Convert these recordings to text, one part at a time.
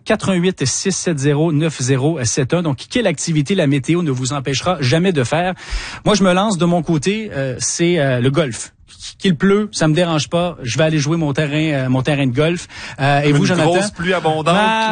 88 670 9071. Donc, quelle activité la météo ne vous empêchera jamais de faire? Moi, je me lance de mon côté, c'est le golf. Qu'il pleut, ça me dérange pas. Je vais aller jouer mon terrain de golf. Et vous, Jonathan? Une grosse pluie abondante, un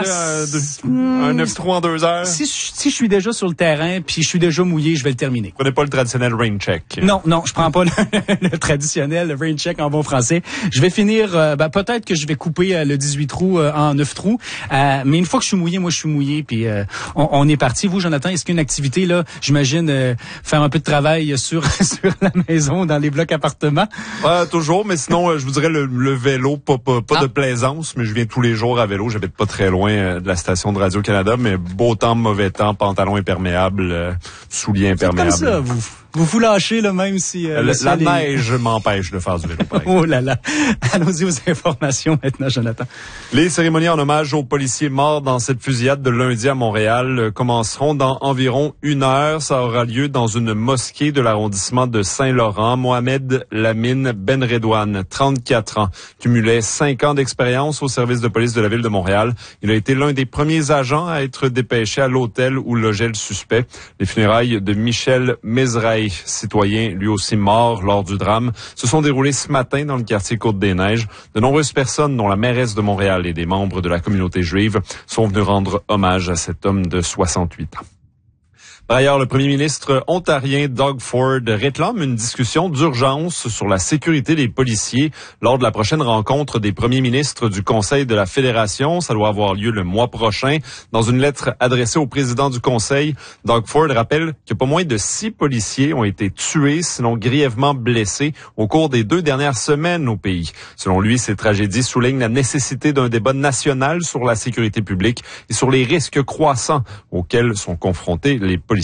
9-3 en 2 heures. Si je suis déjà sur le terrain, puis je suis déjà mouillé, je vais le terminer. Vous prenez pas le traditionnel rain check? Non, je prends pas le traditionnel le rain check en bon français. Je vais finir, peut-être que je vais couper le 18 trous en 9 trous. Mais une fois que je suis mouillé, moi je suis mouillé, puis on est parti. Vous, Jonathan, est-ce qu'une activité là, j'imagine faire un peu de travail sur la maison, dans les blocs appartements? Toujours, mais sinon, je vous dirais le vélo, pas de plaisance, mais je viens tous les jours à vélo. J'habite pas très loin de la station de Radio-Canada, mais beau temps, mauvais temps, pantalon imperméable, souliers imperméables. C'est comme ça, vous lâchez, là, même si... la neige m'empêche de faire du vélo, par exemple. Oh là là. Allons-y aux informations maintenant, Jonathan. Les cérémonies en hommage aux policiers morts dans cette fusillade de lundi à Montréal commenceront dans environ 1 heure. Ça aura lieu dans une mosquée de l'arrondissement de Saint-Laurent. Mohamed Lamine Benredouane, 34 ans, cumulait 5 ans d'expérience au service de police de la ville de Montréal. Il a été l'un des premiers agents à être dépêché à l'hôtel où logeait le suspect. Les funérailles de Michel Mezrahi, citoyen lui aussi mort lors du drame, se sont déroulées ce matin dans le quartier Côte-des-Neiges. De nombreuses personnes, dont la mairesse de Montréal et des membres de la communauté juive, sont venus rendre hommage à cet homme de 68 ans. Par ailleurs, le premier ministre ontarien Doug Ford réclame une discussion d'urgence sur la sécurité des policiers lors de la prochaine rencontre des premiers ministres du Conseil de la Fédération. Ça doit avoir lieu le mois prochain. Dans une lettre adressée au président du Conseil, Doug Ford rappelle que pas moins de 6 policiers ont été tués, sinon grièvement blessés, au cours des 2 dernières semaines au pays. Selon lui, ces tragédies soulignent la nécessité d'un débat national sur la sécurité publique et sur les risques croissants auxquels sont confrontés les policiers.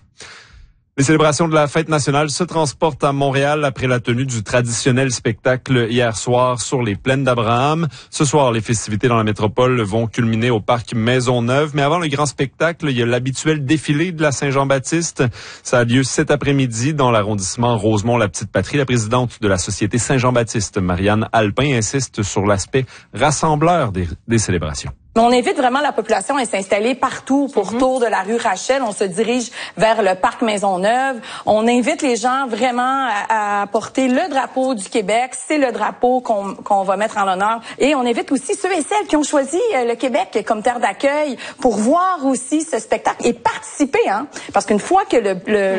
Les célébrations de la fête nationale se transportent à Montréal après la tenue du traditionnel spectacle hier soir sur les plaines d'Abraham. Ce soir, les festivités dans la métropole vont culminer au parc Maisonneuve. Mais avant le grand spectacle, il y a l'habituel défilé de la Saint-Jean-Baptiste. Ça a lieu cet après-midi dans l'arrondissement Rosemont-la-Petite-Patrie. La présidente de la Société Saint-Jean-Baptiste, Marianne Alpin, insiste sur l'aspect rassembleur des célébrations. On invite vraiment la population à s'installer partout pourtour de la rue Rachel. On se dirige vers le parc Maisonneuve. On invite les gens vraiment à porter le drapeau du Québec. C'est le drapeau qu'on va mettre en l'honneur. Et on invite aussi ceux et celles qui ont choisi le Québec comme terre d'accueil pour voir aussi ce spectacle et participer. Parce qu'une fois que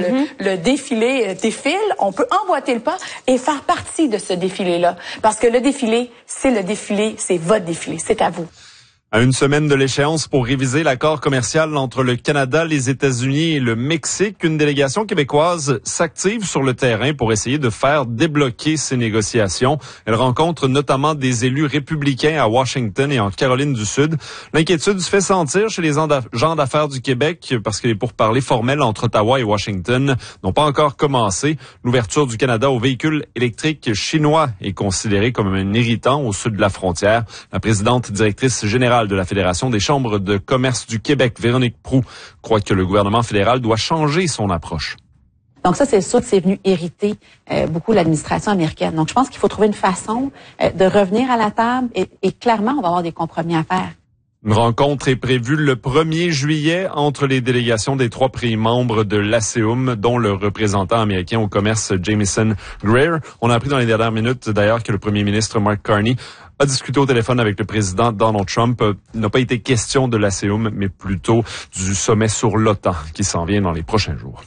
le défilé défile, on peut emboîter le pas et faire partie de ce défilé-là. Parce que le défilé, c'est votre défilé. C'est à vous. À une semaine de l'échéance pour réviser l'accord commercial entre le Canada, les États-Unis et le Mexique, une délégation québécoise s'active sur le terrain pour essayer de faire débloquer ces négociations. Elle rencontre notamment des élus républicains à Washington et en Caroline du Sud. L'inquiétude se fait sentir chez les gens d'affaires du Québec parce que les pourparlers formels entre Ottawa et Washington n'ont pas encore commencé. L'ouverture du Canada aux véhicules électriques chinois est considérée comme un irritant au sud de la frontière. La présidente directrice générale de la Fédération des chambres de commerce du Québec, Véronique Proulx, croit que le gouvernement fédéral doit changer son approche. Donc ça, c'est sûr que c'est venu hériter beaucoup l'administration américaine. Donc je pense qu'il faut trouver une façon de revenir à la table et clairement, on va avoir des compromis à faire. Une rencontre est prévue le 1er juillet entre les délégations des 3 pays membres de l'ASEUM, dont le représentant américain au commerce Jamieson Greer. On a appris dans les dernières minutes, d'ailleurs, que le premier ministre Mark Carney a discuté au téléphone avec le président Donald Trump. Il n'a pas été question de l'ASEUM, mais plutôt du sommet sur l'OTAN qui s'en vient dans les prochains jours.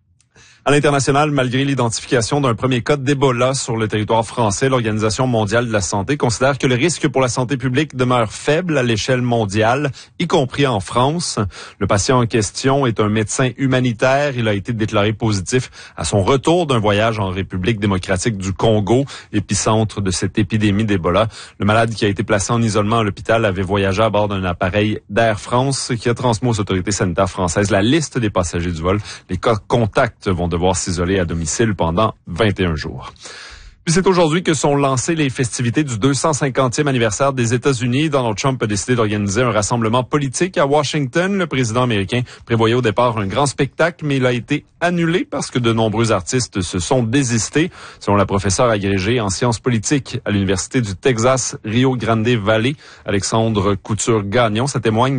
À l'international, malgré l'identification d'un premier cas d'Ebola sur le territoire français, l'Organisation mondiale de la santé considère que le risque pour la santé publique demeure faible à l'échelle mondiale, y compris en France. Le patient en question est un médecin humanitaire. Il a été déclaré positif à son retour d'un voyage en République démocratique du Congo, épicentre de cette épidémie d'Ebola. Le malade qui a été placé en isolement à l'hôpital avait voyagé à bord d'un appareil d'Air France qui a transmis aux autorités sanitaires françaises la liste des passagers du vol. Les cas contacts vont devoir s'isoler à domicile pendant 21 jours. Puis c'est aujourd'hui que sont lancées les festivités du 250e anniversaire des États-Unis. Donald Trump a décidé d'organiser un rassemblement politique à Washington. Le président américain prévoyait au départ un grand spectacle, mais il a été annulé parce que de nombreux artistes se sont désistés. Selon la professeure agrégée en sciences politiques à l'Université du Texas Rio Grande Valley, Alexandre Couture-Gagnon, ça témoigne